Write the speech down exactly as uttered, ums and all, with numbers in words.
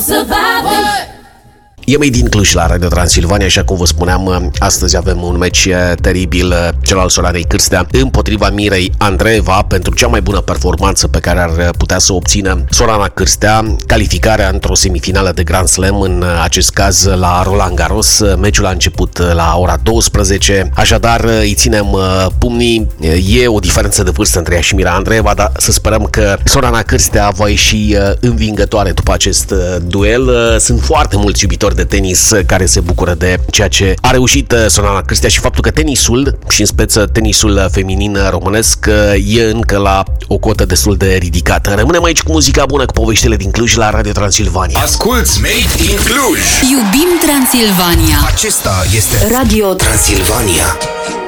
E mai din Cluj la Radio Transilvania, așa cum vă spuneam, astăzi avem un meci teribil, cel al Soranei Cârstea împotriva Mirei Andreeva pentru cea mai bună performanță pe care ar putea să o obțină Sorana Cârstea, calificarea într-o semifinală de Grand Slam, în acest caz la Roland Garros. Meciul a început la ora douăsprezece, așadar îi ținem pumnii. E o diferență de vârstă între ea și Mira Andreeva, dar să sperăm că Sorana Cârstea va ieși învingătoare după acest duel. Sunt foarte mulți iubitori de tenis care se bucură de ceea ce a reușit Sorana Cârstea și faptul că tenisul, și în speță tenisul feminin românesc, e încă la o cotă destul de ridicată. Rămânem aici cu muzica bună, cu poveștile din Cluj la Radio Transilvania. Asculți Made in Cluj! Iubim Transilvania! Acesta este Radio Transilvania.